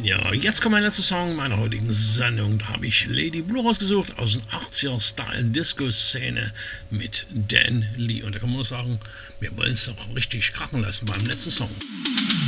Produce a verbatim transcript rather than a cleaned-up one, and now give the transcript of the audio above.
Ja, jetzt kommt mein letzter Song meiner heutigen Sendung. Da habe ich Lady Blue rausgesucht aus den achtziger-Style-Disco-Szene mit Dan Lee. Und da kann man nur sagen, wir wollen es doch richtig krachen lassen beim letzten Song.